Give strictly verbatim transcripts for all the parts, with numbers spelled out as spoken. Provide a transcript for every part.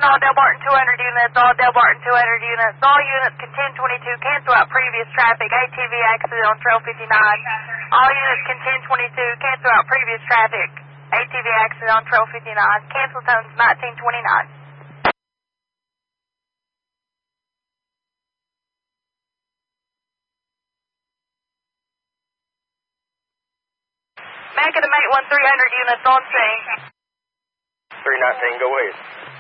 all Delbarton two hundred units, all Delbarton two hundred units. All units can ten twenty-two cancel out previous traffic. A T V accident on Trail fifty-nine. All units can ten twenty-two cancel out previous traffic. A T V accident on Trail fifty-nine. Cancel tones nineteen twenty-nine. Back of the mate one three hundred units on scene. three nineteen, go ahead.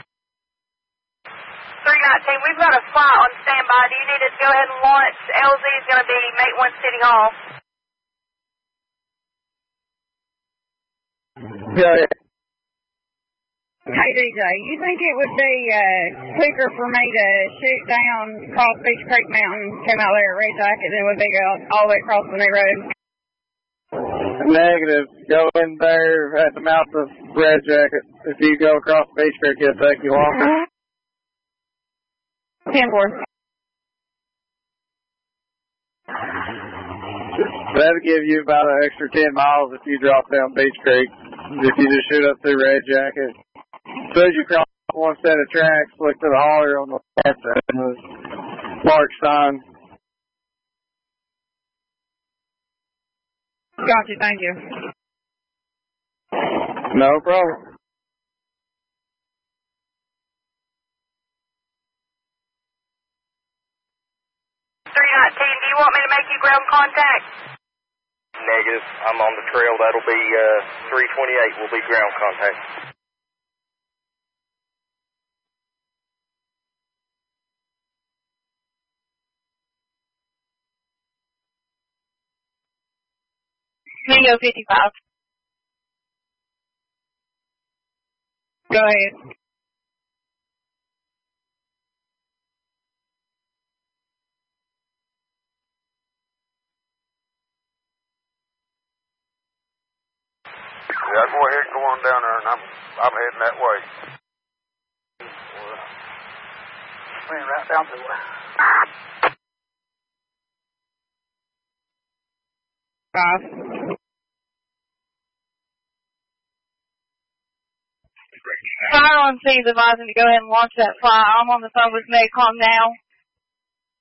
three nineteen, we've got a flight on standby. Do you need us to go ahead and launch? L Z is going to be mate one City Hall. Go ahead. Hey, D J, you think it would be uh, quicker for me to shoot down across Beach Creek Mountain, come out there at Red Jacket, than it would be go all the way across the new road? Negative. Go in there at the mouth of Red Jacket. If you go across Beach Creek, it'll take you longer. ten four. That'll give you about an extra ten miles if you drop down Beach Creek. If you just shoot up through Red Jacket. As soon as you cross one set of tracks, look to the holler on the left and the mark sign. Got you, thank you. No problem. three nineteen, do you want me to make you ground contact? Negative. I'm on the trail. That'll be uh, three twenty-eight will be ground contact. Tango fifty-five. Go ahead. Yeah, go ahead and go on down there, and I'm I'm heading that way. Swing right down the way. Five. Fire on C is advising to go ahead and launch that fly. I'm on the phone with NACOM now.